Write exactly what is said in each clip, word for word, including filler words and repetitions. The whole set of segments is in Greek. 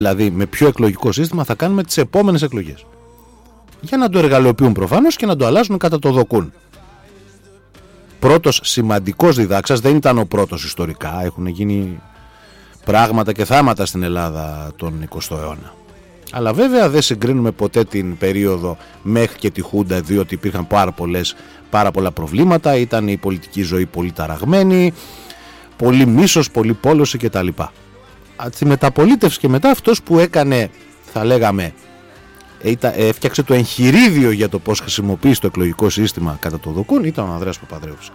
Δηλαδή με ποιο εκλογικό σύστημα θα κάνουμε τις επόμενες εκλογές. Για να το εργαλειοποιούν προφανώς και να το αλλάζουν κατά το δοκούν. Πρώτος σημαντικός διδάξας, δεν ήταν ο πρώτος ιστορικά, έχουν γίνει πράγματα και θάματα στην Ελλάδα τον εικοστό αιώνα. Αλλά βέβαια δεν συγκρίνουμε ποτέ την περίοδο μέχρι και τη Χούντα, διότι υπήρχαν πάρα, πολλές, πάρα πολλά προβλήματα, ήταν η πολιτική ζωή πολύ ταραγμένη, πολύ μίσος, πολύ πόλωση κτλ. Στη μεταπολίτευση και μετά αυτός που έκανε, θα λέγαμε, έφτιαξε το εγχειρίδιο για το πώς χρησιμοποιήσει το εκλογικό σύστημα κατά το δοκούν, ήταν ο Ανδρέας Παπανδρέου φυσικά.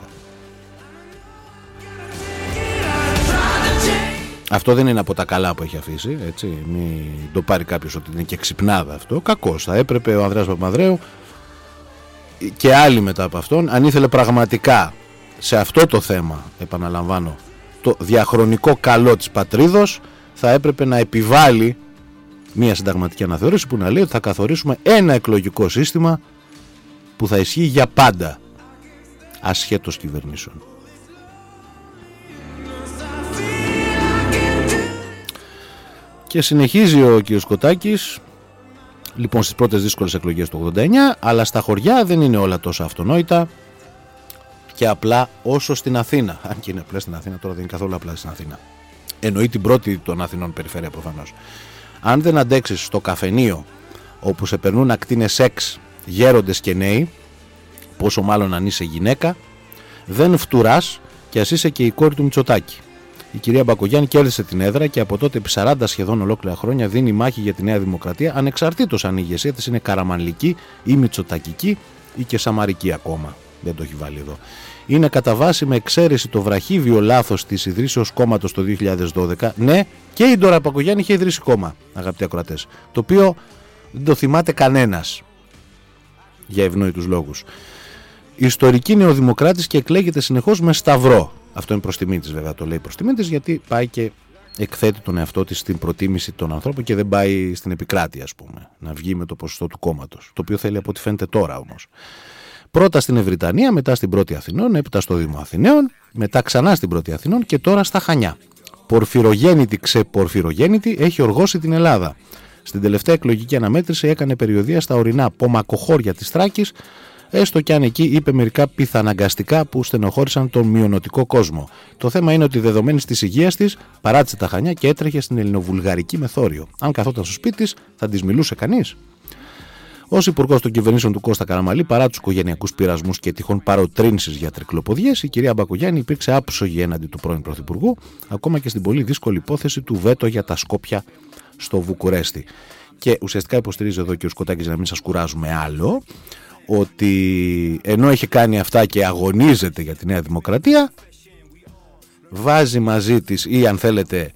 Αυτό δεν είναι από τα καλά που έχει αφήσει, έτσι, μην το πάρει κάποιος ότι είναι και ξυπνάδα αυτό, κακώς. Θα έπρεπε ο Ανδρέας Παπανδρέου και άλλοι μετά από αυτόν, αν ήθελε πραγματικά σε αυτό το θέμα, επαναλαμβάνω, το διαχρονικό καλό της πατρίδος, θα έπρεπε να επιβάλλει μια συνταγματική αναθεώρηση που να λέει ότι θα καθορίσουμε ένα εκλογικό σύστημα που θα ισχύει για πάντα, ασχέτως κυβερνήσεων. Και συνεχίζει ο κ. Κωτάκης, λοιπόν, στις πρώτες δύσκολες εκλογές του ογδόντα εννιά, αλλά στα χωριά δεν είναι όλα τόσο αυτονόητα και απλά όσο στην Αθήνα. Αν και είναι απλά στην Αθήνα, τώρα δεν είναι καθόλου απλά στην Αθήνα. Εννοεί την πρώτη των Αθηνών περιφέρεια προφανώς. Αν δεν αντέξεις στο καφενείο όπου σε περνούν ακτίνες σεξ γέροντες και νέοι, πόσο μάλλον αν είσαι γυναίκα, δεν φτουράς και ας είσαι και η κόρη του Μητσοτάκη. Η κυρία Μπακογιάννη κέρδισε την έδρα και από τότε επί σαράντα σχεδόν ολόκληρα χρόνια δίνει μάχη για τη Νέα Δημοκρατία, ανεξαρτήτως αν η ηγεσία της είναι καραμανλική ή μητσοτακική ή και σαμαρική ακόμα. Δεν το έχει βάλει εδώ. Είναι κατά βάση με εξαίρεση το βραχύβιο λάθος της ιδρύσεως κόμματος το δύο χιλιάδες δώδεκα. Ναι, και η Ντόρα Μπακογιάννη είχε ιδρύσει κόμμα, αγαπητοί ακροατές. Το οποίο δεν το θυμάται κανένας για ευνόητους λόγους. Ιστορική νεοδημοκράτης και εκλέγεται συνεχώς με σταυρό. Αυτό είναι προς τιμή της, βέβαια, το λέει προς τιμή της, γιατί πάει και εκθέτει τον εαυτό της στην προτίμηση των ανθρώπων και δεν πάει στην επικράτεια, ας πούμε, να βγει με το ποσοστό του κόμματος. Το οποίο θέλει από ό,τι φαίνεται τώρα όμως. Πρώτα στην Ευρυτανία, μετά στην Πρώτη Αθηνών, έπειτα στο Δήμο Αθηναίων, μετά ξανά στην Πρώτη Αθηνών και τώρα στα Χανιά. Πορφυρογέννητη ξεπορφυρογέννητη έχει οργώσει την Ελλάδα. Στην τελευταία εκλογική αναμέτρηση έκανε περιοδεία στα ορεινά πομακοχώρια της Θράκης, έστω κι αν εκεί είπε μερικά πιθαναγκαστικά που στενοχώρησαν τον μειονοτικό κόσμο. Το θέμα είναι ότι δεδομένης της υγείας της παράτησε τα Χανιά και έτρεχε στην ελληνοβουλγαρική μεθόριο. Αν καθόταν στο σπίτι της, θα της μιλούσε κανείς? Ως υπουργός των κυβερνήσεων του Κώστα Καραμανλή, παρά τους οικογενειακούς πειρασμούς και τυχόν παροτρύνσεις για τρικλοποδιές, η κυρία Μπακογιάννη υπήρξε άψογη έναντι του πρώην Πρωθυπουργού, ακόμα και στην πολύ δύσκολη υπόθεση του βέτο για τα Σκόπια στο Βουκουρέστι. Και ουσιαστικά υποστηρίζει εδώ και ο Σκοτάκης, να μην σας κουράζουμε άλλο, ότι ενώ έχει κάνει αυτά και αγωνίζεται για τη Νέα Δημοκρατία, βάζει μαζί της, ή αν θέλετε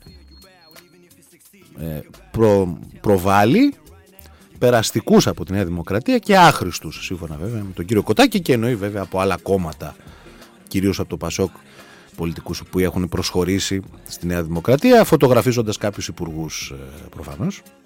προ, προβάλλει περαστικούς από τη Νέα Δημοκρατία και άχρηστους, σύμφωνα βέβαια με τον κύριο Κωτάκη, και εννοεί βέβαια από άλλα κόμματα, κυρίως από το Πασόκ, πολιτικούς που έχουν προσχωρήσει στη Νέα Δημοκρατία, φωτογραφίζοντας κάποιους υπουργούς προφανώς.